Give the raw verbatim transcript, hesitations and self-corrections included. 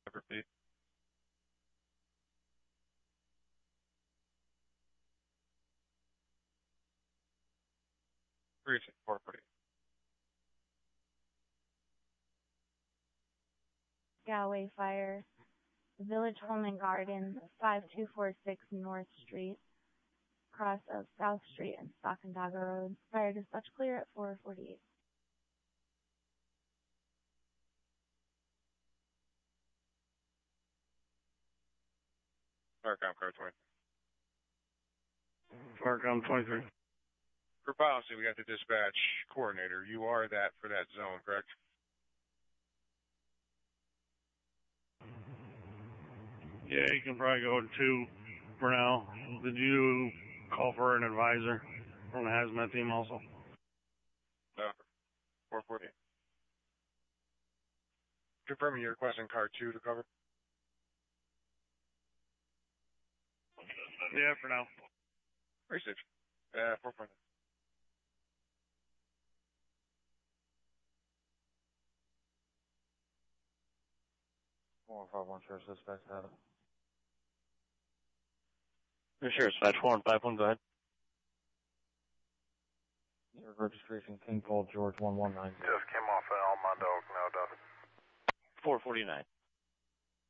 Repeat. Precinct four forty. Galway Fire, Village Home and Garden, five two four six North Street, cross of South Street and Stockandagga Road. Fire dispatch clear at four forty-eight. Starcom car twenty. Starcom twenty-three. For policy, we got the dispatch coordinator. You are that for that zone, correct? Yeah, you can probably go to two for now. Did you call for an advisor from the hazmat team also? No. four forty. Confirming you're requesting car two to cover? Yeah, for now. Research. Uh, four forty. one five one, Sheriff's Dispatch, have it. Your Sheriff's Dispatch, four one five one, go ahead. Your registration, King Paul George one one nine zero. Just came off of All My Dog, now done. four forty-nine.